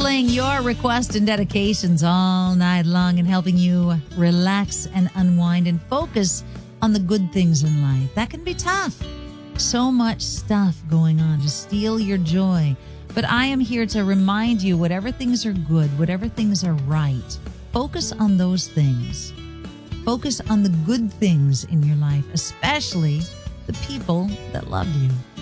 playing your requests and dedications all night long and helping you relax and unwind and focus on the good things in life. That can be tough. So much stuff going on to steal your joy. But I am here to remind you, whatever things are good, whatever things are right, focus on those things. Focus on the good things in your life, especially the people that love you.